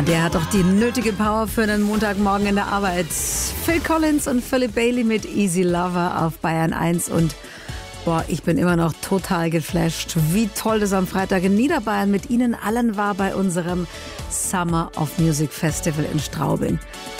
der hat doch die nötige Power für einen Montagmorgen in der Arbeit. Phil Collins und Philip Bailey mit Easy Lover auf Bayern 1 und ich bin immer noch total geflasht, wie toll das am Freitag in Niederbayern mit Ihnen allen war bei unserem Summer of Music Festival in Straubing.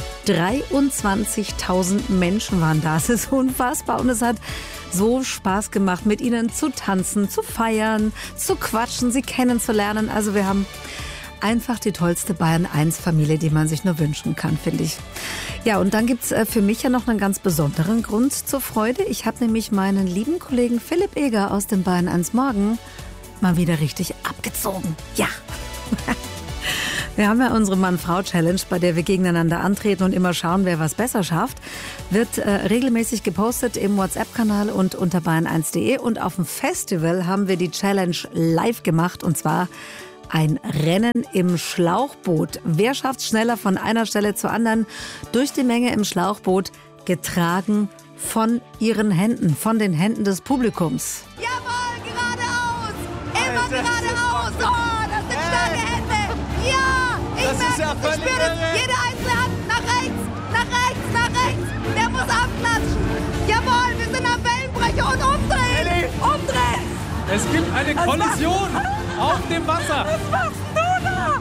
23.000 Menschen waren da. Es ist unfassbar und es hat so Spaß gemacht, mit Ihnen zu tanzen, zu feiern, zu quatschen, Sie kennenzulernen. Also wir haben einfach die tollste Bayern-1-Familie, die man sich nur wünschen kann, finde ich. Ja, und dann gibt's für mich ja noch einen ganz besonderen Grund zur Freude. Ich habe nämlich meinen lieben Kollegen Philipp Eger aus dem Bayern-1 Morgen mal wieder richtig abgezogen. Ja. Wir haben ja unsere Mann-Frau-Challenge, bei der wir gegeneinander antreten und immer schauen, wer was besser schafft. Wird regelmäßig gepostet im WhatsApp-Kanal und unter bayern1.de. Und auf dem Festival haben wir die Challenge live gemacht und zwar ein Rennen im Schlauchboot. Wer schafft es schneller von einer Stelle zur anderen durch die Menge im Schlauchboot, getragen von ihren Händen, von den Händen des Publikums? Jawohl, geradeaus! Immer geradeaus! Oh, das sind starke Hände! Ja! Ich spüre das! Jede einzelne Hand nach rechts! Der muss abklatschen! Jawohl, wir sind am Wellenbrecher und umdrehen! Umdrehen! Es gibt eine Kollision auf dem Wasser. Was machst du da?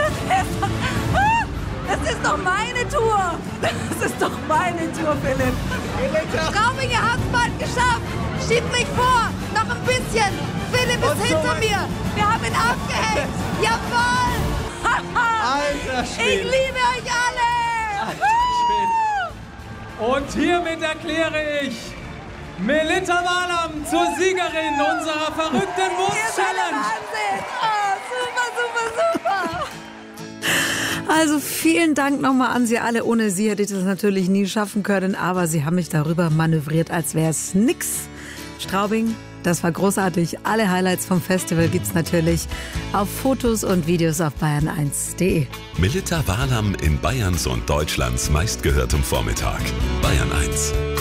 Das ist doch meine Tour. Das ist doch meine Tour, Philipp. Straubing, ihr habt's bald geschafft. Schieb mich vor. Noch ein bisschen. Philipp ist hinter mir. Wir haben ihn abgehängt. Jawohl. Alter Schwede. Ich liebe euch alle. Alter Schwede. Und hiermit erkläre ich Melitta Walam zur Siegerin unserer verrückten Wurst-Challenge. Wahnsinn. Oh, super. Also vielen Dank nochmal an Sie alle. Ohne Sie hätte ich das natürlich nie schaffen können, aber Sie haben mich darüber manövriert, als wäre es nix. Straubing, das war großartig. Alle Highlights vom Festival gibt's natürlich auf Fotos und Videos auf bayern1.de. Melitta Walam in Bayerns und Deutschlands meistgehörtem Vormittag. Bayern 1.